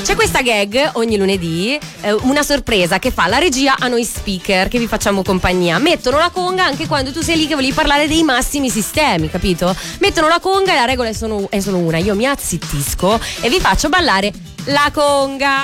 C'è questa gag ogni lunedì, una sorpresa che fa la regia a noi speaker che vi facciamo compagnia. Mettono la conga anche quando tu sei lì che volevi parlare dei massimi sistemi, capito? Mettono la conga e la regola è solo una. Io mi azzittisco e vi faccio ballare la conga.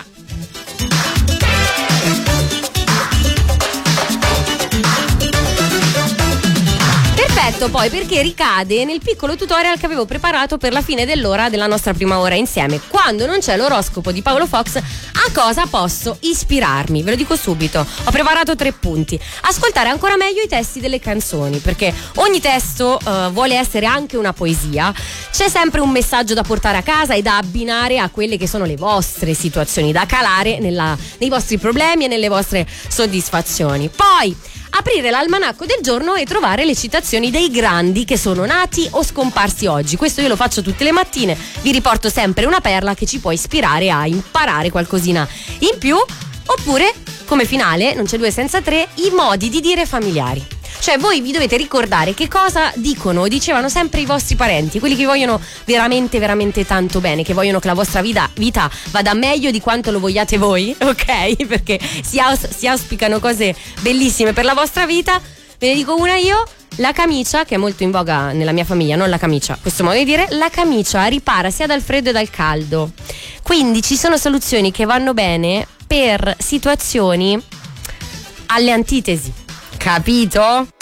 Perfetto, poi, perché ricade nel piccolo tutorial che avevo preparato per la fine dell'ora della nostra prima ora insieme. Quando non c'è l'oroscopo di Paolo Fox, a cosa posso ispirarmi? Ve lo dico subito, ho preparato 3 punti. Ascoltare ancora meglio i testi delle canzoni, perché ogni testo vuole essere anche una poesia. C'è sempre un messaggio da portare a casa e da abbinare a quelle che sono le vostre situazioni, da calare nei vostri problemi e nelle vostre soddisfazioni. Poi aprire l'almanacco del giorno e trovare le citazioni dei grandi che sono nati o scomparsi oggi. Questo io lo faccio tutte le mattine, vi riporto sempre una perla che ci può ispirare a imparare qualcosina in più. Oppure, come finale, non c'è 2 senza 3, i modi di dire familiari. Cioè voi vi dovete ricordare che cosa dicono o dicevano sempre i vostri parenti, quelli che vi vogliono veramente veramente tanto bene, che vogliono che la vostra vita vada meglio di quanto lo vogliate voi, ok? Perché si auspicano cose bellissime per la vostra vita. Ve ne dico una io: la camicia, che è molto in voga nella mia famiglia, non la camicia, questo modo di dire, la camicia ripara sia dal freddo che dal caldo. Quindi ci sono soluzioni che vanno bene per situazioni alle antitesi, capito?